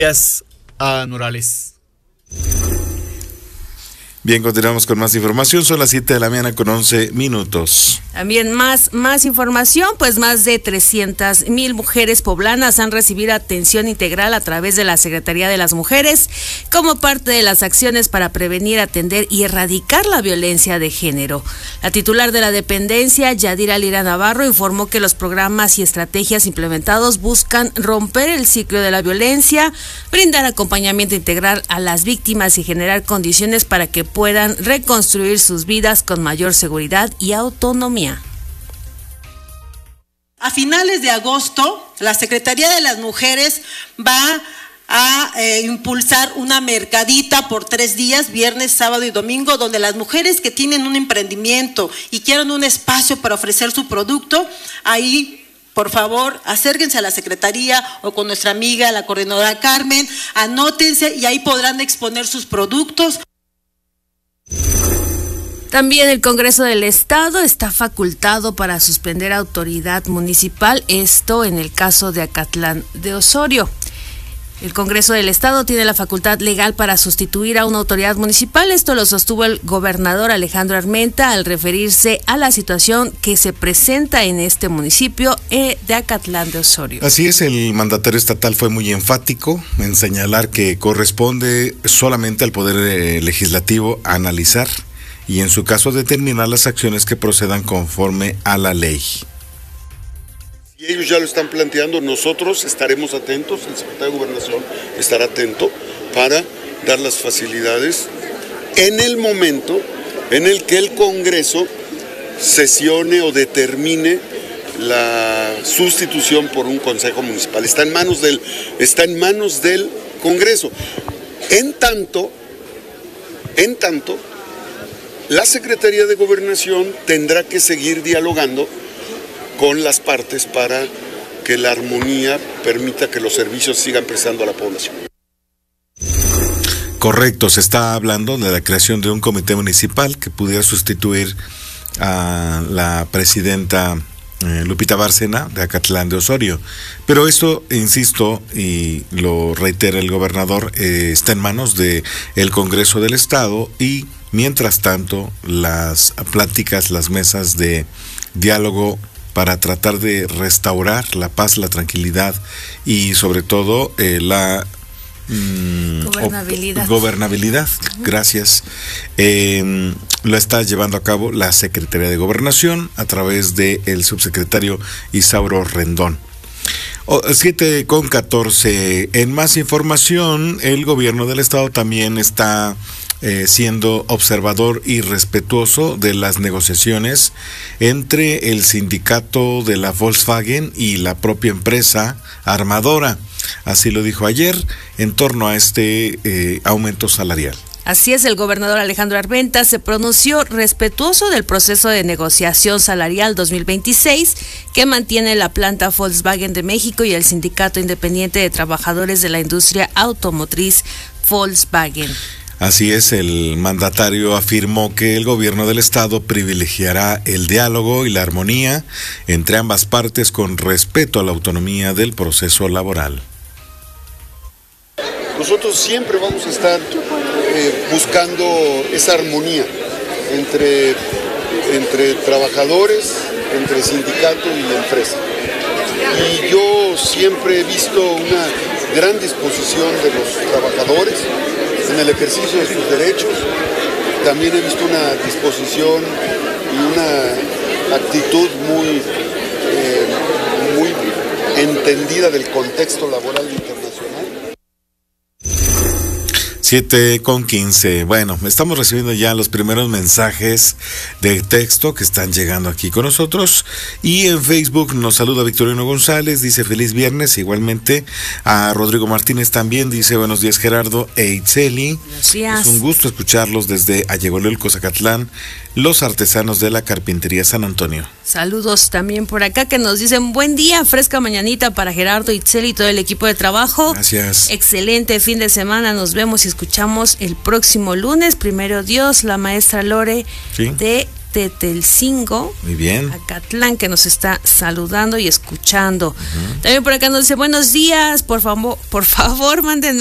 Gracias a Nurales. Bien, continuamos con más información. Son las 7 de la mañana con 11 minutos. También más información, pues más de 300,000 mujeres poblanas han recibido atención integral a través de la Secretaría de las Mujeres como parte de las acciones para prevenir, atender y erradicar la violencia de género. La titular de la dependencia, Yadira Lira Navarro, informó que los programas y estrategias implementados buscan romper el ciclo de la violencia, brindar acompañamiento integral a las víctimas y generar condiciones para que puedan reconstruir sus vidas con mayor seguridad y autonomía. A finales de agosto, la Secretaría de las Mujeres va a impulsar una mercadita por 3 días, viernes, sábado y domingo, donde las mujeres que tienen un emprendimiento y quieren un espacio para ofrecer su producto, ahí, por favor, acérquense a la Secretaría o con nuestra amiga, la coordinadora Carmen, anótense y ahí podrán exponer sus productos. También el Congreso del Estado está facultado para suspender autoridad municipal, esto en el caso de Acatlán de Osorio. El Congreso del Estado tiene la facultad legal para sustituir a una autoridad municipal. Esto lo sostuvo el gobernador Alejandro Armenta al referirse a la situación que se presenta en este municipio de Acatlán de Osorio. Así es, el mandatario estatal fue muy enfático en señalar que corresponde solamente al Poder Legislativo analizar y en su caso determinar las acciones que procedan conforme a la ley. Si ellos ya lo están planteando, nosotros estaremos atentos, el secretario de Gobernación estará atento para dar las facilidades en el momento en el que el Congreso sesione o determine la sustitución por un consejo municipal. Está en manos del Congreso. En tanto, la Secretaría de Gobernación tendrá que seguir dialogando con las partes para que la armonía permita que los servicios sigan prestando a la población. Correcto, se está hablando de la creación de un comité municipal que pudiera sustituir a la presidenta Lupita Bárcena de Acatlán de Osorio. Pero esto, insisto, y lo reitera el gobernador, está en manos del Congreso del Estado y, mientras tanto, las pláticas, las mesas de diálogo para tratar de restaurar la paz, la tranquilidad y sobre todo la gobernabilidad, gracias, lo está llevando a cabo la Secretaría de Gobernación a través del subsecretario Isauro Rendón. 7:14. En más información, el gobierno del estado también está siendo observador y respetuoso de las negociaciones entre el sindicato de la Volkswagen y la propia empresa armadora. Así lo dijo ayer en torno a este aumento salarial. Así es, el gobernador Alejandro Armenta se pronunció respetuoso del proceso de negociación salarial 2026 que mantiene la planta Volkswagen de México y el Sindicato Independiente de Trabajadores de la Industria Automotriz Volkswagen. Así es, el mandatario afirmó que el gobierno del estado privilegiará el diálogo y la armonía entre ambas partes con respeto a la autonomía del proceso laboral. Nosotros siempre vamos a estar buscando esa armonía entre trabajadores, entre sindicato y la empresa. Y yo siempre he visto una gran disposición de los trabajadores en el ejercicio de sus derechos. También he visto una disposición y una actitud muy entendida del contexto laboral internacional. 7:15. Bueno, estamos recibiendo ya los primeros mensajes de texto que están llegando aquí con nosotros. Y en Facebook nos saluda Victorino González, dice feliz viernes. Igualmente a Rodrigo Martínez también dice buenos días Gerardo e Itzeli. Buenos días. Es un gusto escucharlos desde Ayegololco, Zacatlán, los artesanos de la carpintería San Antonio. Saludos también por acá que nos dicen buen día, fresca mañanita para Gerardo, Itzeli y todo el equipo de trabajo. Gracias. Excelente fin de semana, nos vemos y escuchamos el próximo lunes, primero Dios, la maestra Lore ¿Sí? de Tetelcingo, Muy bien. Acatlán, que nos está saludando y escuchando. También por acá nos dice, buenos días, por favor, manden